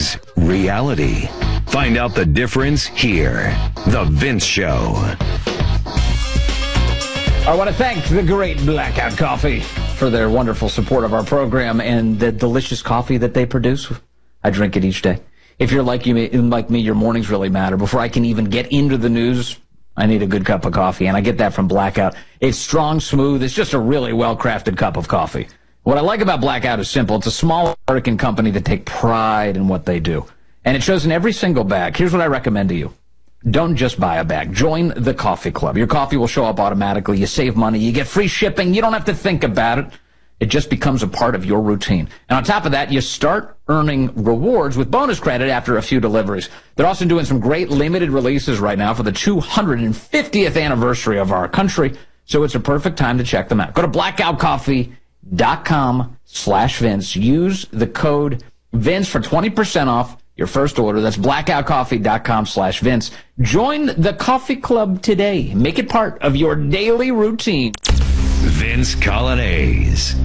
is reality. Find out the difference here. The Vince Show. I want to thank the great Blackout Coffee for their wonderful support of our program and the delicious coffee that they produce. I drink it each day. If you're like me, your mornings really matter. Before I can even get into the news, I need a good cup of coffee, and I get that from Blackout. It's strong, smooth. It's just a really well-crafted cup of coffee. What I like about Blackout is simple. It's a small American company that take pride in what they do. And it shows in every single bag. Here's what I recommend to you. Don't just buy a bag. Join the coffee club. Your coffee will show up automatically. You save money. You get free shipping. You don't have to think about it. It just becomes a part of your routine. And on top of that, you start earning rewards with bonus credit after a few deliveries. They're also doing some great limited releases right now for the 250th anniversary of our country. So it's a perfect time to check them out. Go to blackoutcoffee.com/Vince. Use the code Vince for 20% off your first order. That's blackoutcoffee.com/Vince. Join the coffee club today. Make it part of your daily routine. Vince Coglianese.